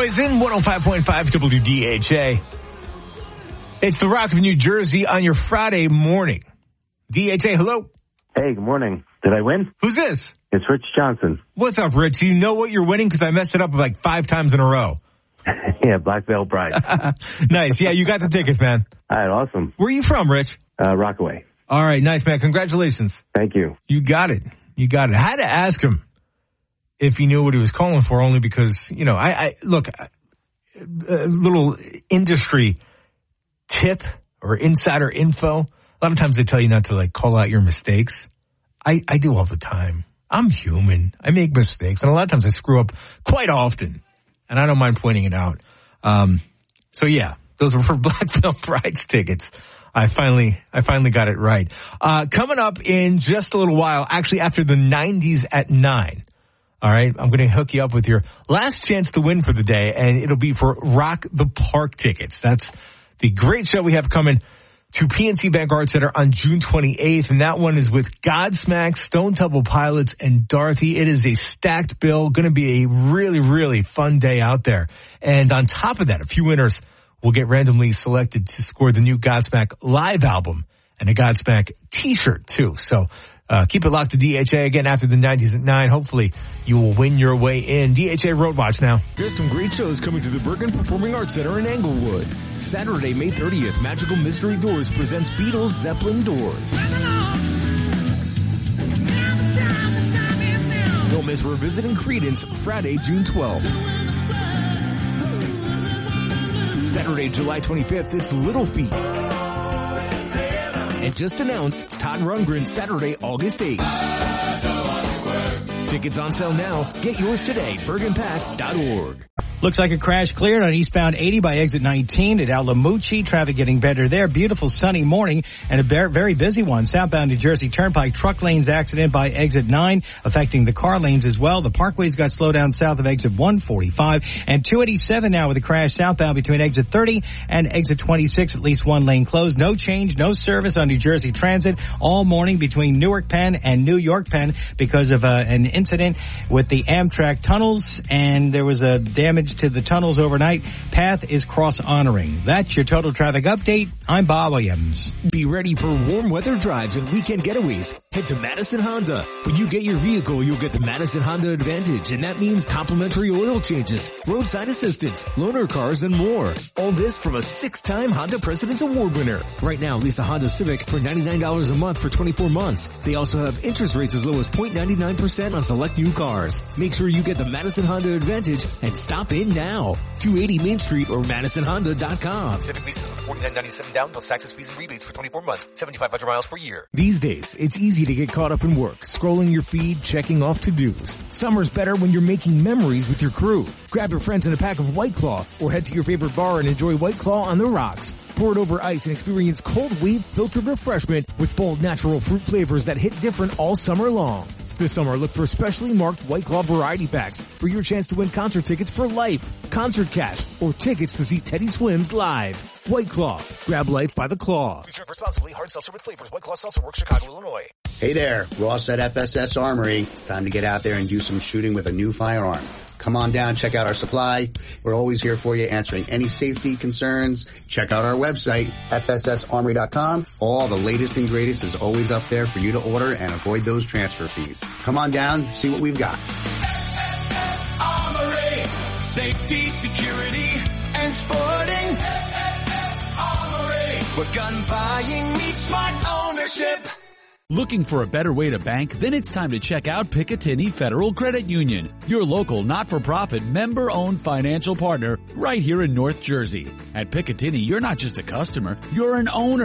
Poison, 105.5 WDHA. It's the Rock of New Jersey on your Friday morning. DHA, hello. Hey, good morning. Did I win? Who's this? It's Rich Johnson. What's up, Rich? Do you know what you're winning? Because I messed it up like 5 times in a row. Yeah, Black Veil Bride. Nice. Yeah, you got the tickets, man. All right, awesome. Where are you from, Rich? Rockaway. All right, nice, man. Congratulations. Thank you. You got it. You got it. I had to ask him if he knew what he was calling for, only because, you know, look, a little industry tip or insider info. A lot of times they tell you not to, like, call out your mistakes. I do all the time. I'm human. I make mistakes. And a lot of times I screw up quite often. And I don't mind pointing it out. So yeah, those were for Black Veil Bride's tickets. I finally got it right. Coming up in just a little while, actually after the 90s at 9. All right. I'm going to hook you up with your last chance to win for the day. And it'll be for Rock the Park tickets. That's the great show we have coming to PNC Bank Arts Center on June 28th. And that one is with Godsmack, Stone Temple Pilots, and Dorothy. It is a stacked bill. Going to be a really, really fun day out there. And on top of that, a few winners will get randomly selected to score the new Godsmack live album and a Godsmack t-shirt too. So keep it locked to DHA again after the 90s at 9. Hopefully you will win your way in. DHA Road Watch now. There's some great shows coming to the Bergen Performing Arts Center in Englewood. Saturday, May 30th, Magical Mystery Doors presents Beatles Zeppelin Doors. Don't miss Revisiting Creedence Friday, June 12th. Saturday, July 25th, it's Little Feat. And just announced Todd Rundgren Saturday, August 8th. Tickets on sale now. Get yours today. BergenPack.org. Looks like a crash cleared on eastbound 80 by exit 19 at Alamucci. Traffic getting better there. Beautiful sunny morning and a very busy one. Southbound New Jersey Turnpike truck lanes accident by exit 9 affecting the car lanes as well. The parkways got slowed down south of exit 145 and 287 now with a crash southbound between exit 30 and exit 26. At least one lane closed. No change, no service on New Jersey Transit all morning between Newark Penn and New York Penn because of an incident with the Amtrak tunnels, and there was a damage to the tunnels overnight. Path is cross-honoring. That's your total traffic update. I'm Bob Williams. Be ready for warm weather drives and weekend getaways. Head to Madison Honda. When you get your vehicle, you'll get the Madison Honda Advantage, and that means complimentary oil changes, roadside assistance, loaner cars, and more. All this from a 6-time Honda President's Award winner. Right now, lease a Honda Civic for $99 a month for 24 months. They also have interest rates as low as 0.99% on select new cars. Make sure you get the Madison Honda Advantage and stop in now. 280 Main Street or MadisonHonda.com. Civic leases with $49.97 down plus taxes, fees, and rebates for 24 months, 7,500 miles per year. These days, it's easy to get caught up in work, scrolling your feed, checking off to-dos. Summer's better when you're making memories with your crew. Grab your friends and a pack of White Claw or head to your favorite bar and enjoy White Claw on the rocks. Pour it over ice and experience cold wave filtered refreshment with bold natural fruit flavors that hit different all summer long. This summer, look for specially marked White Claw variety packs for your chance to win concert tickets for life, concert cash, or tickets to see Teddy Swims live. White Claw. Grab life by the claw. Please drink responsibly. Hard seltzer with flavors. White Claw Seltzer Works, Chicago, Illinois. Hey there, Ross at FSS Armory. It's time to get out there and do some shooting with a new firearm. Come on down, check out our supply. We're always here for you, answering any safety concerns. Check out our website, fssarmory.com. All the latest and greatest is always up there for you to order and avoid those transfer fees. Come on down, see what we've got. FSS Armory. Safety, security, and sporting. FSS Armory. Where gun buying meets smart ownership. Looking for a better way to bank? Then it's time to check out Picatinny Federal Credit Union, your local not-for-profit member-owned financial partner right here in North Jersey. At Picatinny, you're not just a customer, you're an owner.